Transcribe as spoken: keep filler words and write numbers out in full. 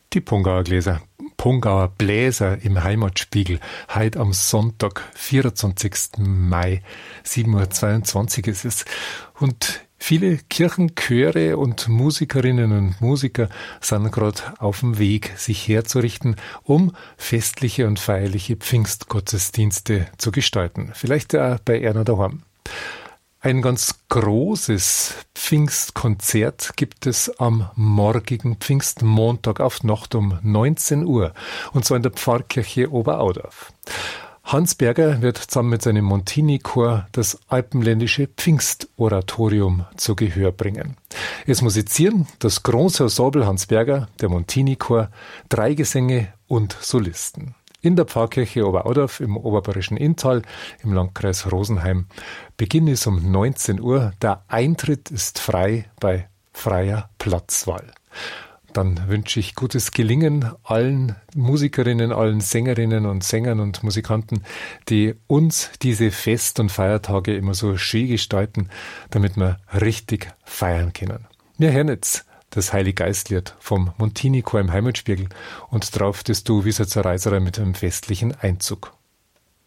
Die Pongauer Gläser, Pongauer Bläser im Heimatspiegel, heute am Sonntag, vierundzwanzigsten Mai, sieben Uhr zweiundzwanzig ist es. Und viele Kirchenchöre und Musikerinnen und Musiker sind gerade auf dem Weg, sich herzurichten, um festliche und feierliche Pfingstgottesdienste zu gestalten. Vielleicht auch bei Erna daheim. Ein ganz großes Pfingstkonzert gibt es am morgigen Pfingstmontag auf Nacht um neunzehn Uhr, und zwar in der Pfarrkirche Oberaudorf. Hans Berger wird zusammen mit seinem Montini-Chor das alpenländische Pfingstoratorium zu Gehör bringen. Es musizieren das Großensemble Hans Berger, der Montini-Chor, drei Gesänge und Solisten. In der Pfarrkirche Oberaudorf im oberbayerischen Inntal im Landkreis Rosenheim. Beginn ist um neunzehn Uhr. Der Eintritt ist frei bei freier Platzwahl. Dann wünsche ich gutes Gelingen allen Musikerinnen, allen Sängerinnen und Sängern und Musikanten, die uns diese Fest- und Feiertage immer so schön gestalten, damit wir richtig feiern können. Wir hören jetzt das Heiliggeistlied vom Montini-Chor im Heimatspiegel und drauf das Du wie so zur Reiserei mit einem festlichen Einzug.